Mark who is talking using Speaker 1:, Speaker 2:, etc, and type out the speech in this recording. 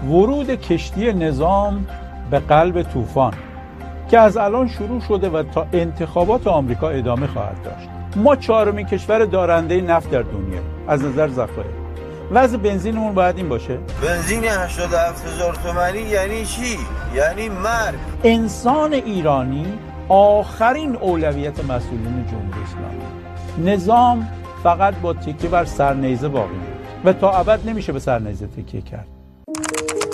Speaker 1: ورود کشتی نظام به قلب طوفان که از الان شروع شده و تا انتخابات آمریکا ادامه خواهد داشت. ما چهارمین کشور دارنده نفت در دنیا از نظر ذخایر. وضع بنزینمون باید این باشه؟
Speaker 2: بنزین 87,000 تومانی یعنی چی؟ یعنی مرگ.
Speaker 1: انسان ایرانی آخرین اولویت مسئولین جمهوری اسلامی. نظام فقط با تکیه بر سرنیزه باقی میمونه و تا ابد نمیشه به سرنیزه تکیه کرد.